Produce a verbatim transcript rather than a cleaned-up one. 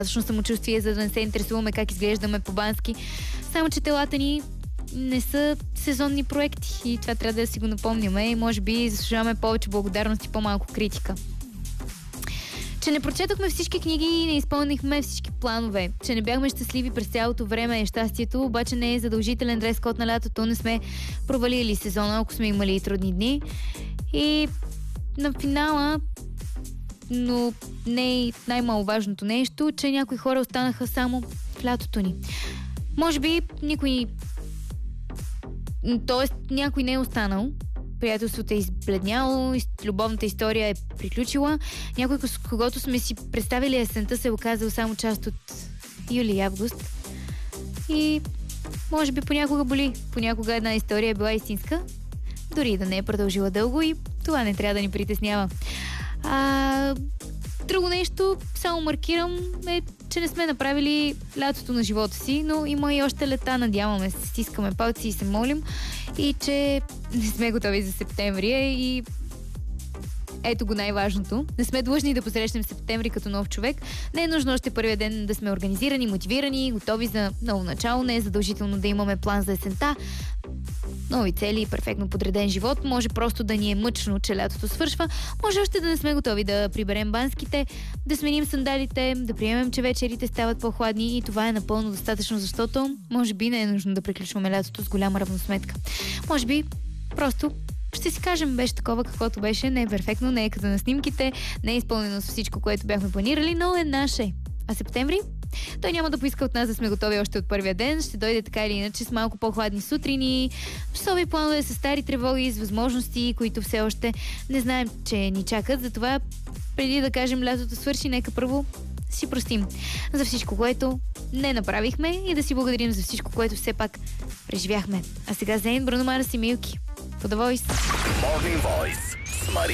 достатъчно самочувствие, за да не се интересуваме как изглеждаме по Бански. Само че телата ни не са сезонни проекти и това трябва да си го напомняме и може би заслужаваме повече благодарност и по-малко критика. Че не прочетохме всички книги и не изпълнихме всички планове. Че не бяхме щастливи през цялото време е щастието, обаче не е задължителен дрес-код на лятото. Не сме провалили сезона, ако сме имали трудни дни. И на финала, но не и най-маловажното нещо, че някои хора останаха само в лятото ни. Може би никой... Тоест някой не е останал. Приятелството е избледняло, любовната история е приключила. Някой, с когото сме си представили есента, се е оказал само част от юли и август. И може би понякога боли. Понякога една история е била истинска, дори да не е продължила дълго и това не трябва да ни притеснява. А, друго нещо, само маркирам, е, че не сме направили лятото на живота си, но има и още лета, надяваме се, стискаме палци и се молим, и че не сме готови за септември и ето го най-важното. Не сме длъжни да посрещнем септември като нов човек. Не е нужно още първия ден да сме организирани, мотивирани, готови за ново начало. Не е задължително да имаме план за есента, нови цели и перфектно подреден живот. Може просто да ни е мъчно, че лятото свършва. Може още да не сме готови да приберем банските, да сменим сандалите, да приемем, че вечерите стават по-хладни и това е напълно достатъчно, защото може би не е нужно да приключваме лятото с голяма равносметка. Може би просто ще си кажем, беше такова каквото беше, не е перфектно, не е като на снимките, не е изпълнено с всичко, което бяхме планирали, но е наше. А септември? Той няма да поиска от нас да сме готови още от първия ден, ще дойде така или иначе с малко по-хладни сутрини, часови планове с стари тревоги, с възможности, които все още не знаем, че ни чакат. Затова преди да кажем лятото свърши, нека първо си простим за всичко, което не направихме и да си благодарим за всичко, което все пак преживяхме. А сега Зейн, Бруно Марс и Милки. For the Voice. Morning Voice.